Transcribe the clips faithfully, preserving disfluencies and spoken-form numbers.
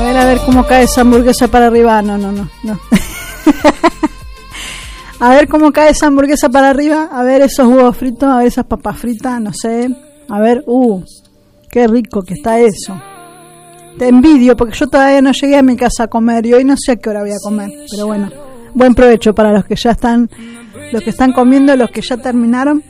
ver, a ver cómo cae esa hamburguesa para arriba. No, no, no, no. A ver cómo cae esa hamburguesa para arriba. A ver esos huevos fritos, a ver esas papas fritas, no sé. A ver, uh, qué rico que está eso. Te envidio porque yo todavía no llegué a mi casa a comer y hoy no sé a qué hora voy a comer. Pero bueno, buen provecho para los que ya están, los que están comiendo, los que ya terminaron.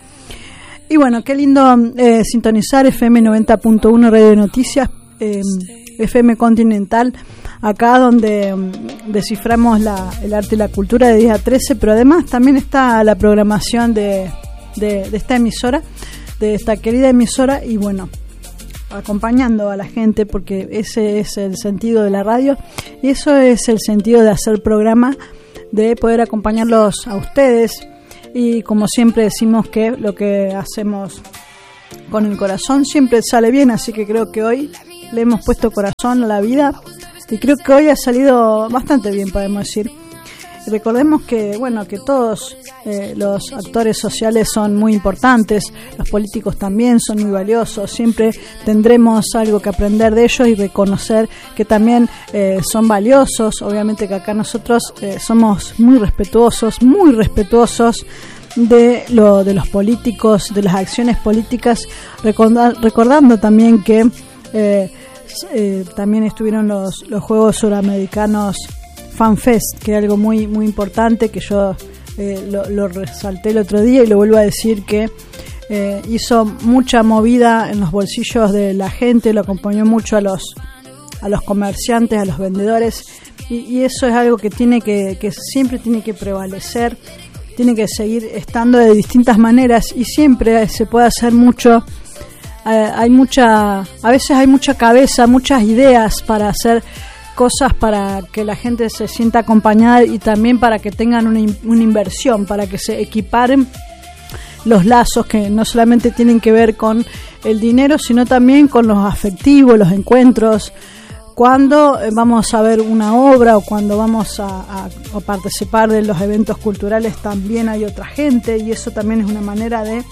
Y bueno, qué lindo eh, sintonizar F M noventa punto uno Radio de Noticias, eh, F M Continental, acá donde um, desciframos la, el arte y la cultura de diez a trece, pero además también está la programación de, de, de esta emisora, de esta querida emisora, y bueno, acompañando a la gente, porque ese es el sentido de la radio, y eso es el sentido de hacer programa, de poder acompañarlos a ustedes. Y como siempre decimos que lo que hacemos con el corazón siempre sale bien, así que creo que hoy le hemos puesto corazón a la vida y creo que hoy ha salido bastante bien, podemos decir. Y recordemos que bueno, que todos eh, los actores sociales son muy importantes, los políticos también son muy valiosos, siempre tendremos algo que aprender de ellos y reconocer que también eh, son valiosos. Obviamente que acá nosotros eh, somos muy respetuosos, muy respetuosos de lo de los políticos, de las acciones políticas, recordar, recordando también que eh, eh, también estuvieron los, los Juegos Suramericanos FanFest, que es algo muy muy importante, que yo eh, lo, lo resalté el otro día y lo vuelvo a decir, que eh, hizo mucha movida en los bolsillos de la gente, lo acompañó mucho a los a los comerciantes, a los vendedores, y, y eso es algo que tiene que, que siempre tiene que prevalecer, tiene que seguir estando de distintas maneras, y siempre se puede hacer mucho. Eh, hay mucha, a veces hay mucha cabeza, muchas ideas para hacer cosas para que la gente se sienta acompañada y también para que tengan una, una inversión, para que se equiparen los lazos que no solamente tienen que ver con el dinero, sino también con los afectivos, los encuentros. Cuando vamos a ver una obra o cuando vamos a, a, a participar de los eventos culturales, también hay otra gente, y eso también es una manera de,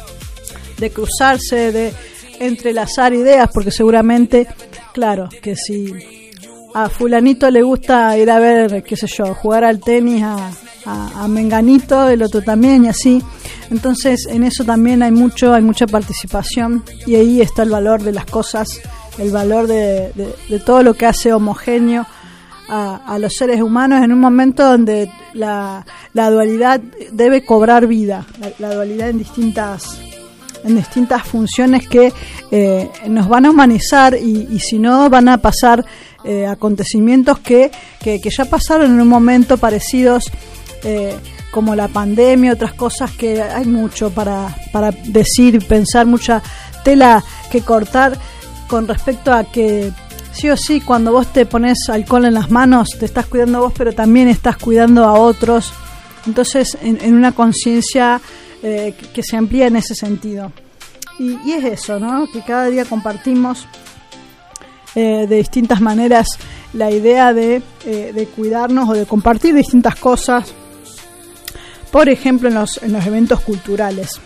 de cruzarse, de entrelazar ideas, porque seguramente, claro, que si a fulanito le gusta ir a ver, qué sé yo, jugar al tenis a, a, a menganito, el otro también, y así. Entonces en eso también hay mucho, hay mucha participación, y ahí está el valor de las cosas, el valor de, de, de todo lo que hace homogéneo a, a los seres humanos en un momento donde la, la dualidad debe cobrar vida, la, la dualidad en distintas en distintas funciones que eh, nos van a humanizar, y, y si no van a pasar eh, acontecimientos que, que, que ya pasaron en un momento, parecidos eh, como la pandemia, otras cosas que hay mucho para, para decir, pensar, mucha tela que cortar con respecto a que sí o sí cuando vos te pones alcohol en las manos te estás cuidando a vos, pero también estás cuidando a otros. Entonces en, en una conciencia Eh, que, que se amplía en ese sentido, y, y es eso, ¿no? Que cada día compartimos eh, de distintas maneras la idea de, eh, de cuidarnos o de compartir distintas cosas, por ejemplo en los, en los eventos culturales,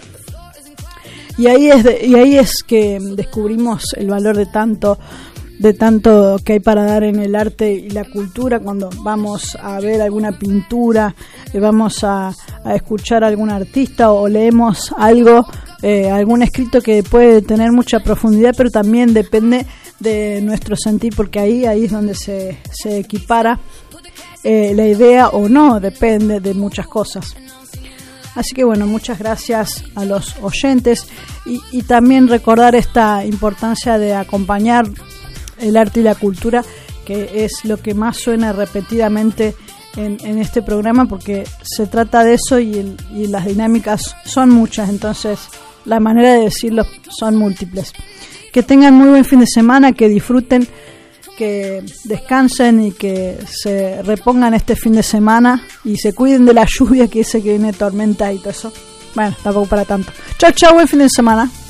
y ahí es de, y ahí es que descubrimos el valor de tanto de tanto que hay para dar en el arte y la cultura. Cuando vamos a ver alguna pintura, eh, vamos a, a escuchar a algún artista o leemos algo, eh, algún escrito que puede tener mucha profundidad, pero también depende de nuestro sentir, porque ahí, ahí es donde se, se equipara eh, la idea o no, depende de muchas cosas. Así que bueno, muchas gracias a los oyentes, y, y también recordar esta importancia de acompañar el arte y la cultura, que es lo que más suena repetidamente en, en este programa, porque se trata de eso, y, el, y las dinámicas son muchas, entonces la manera de decirlo son múltiples. Que tengan muy buen fin de semana, que disfruten, que descansen y que se repongan este fin de semana y se cuiden de la lluvia, que dice que viene tormenta y todo eso. Bueno, tampoco para tanto. Chao, chao, buen fin de semana.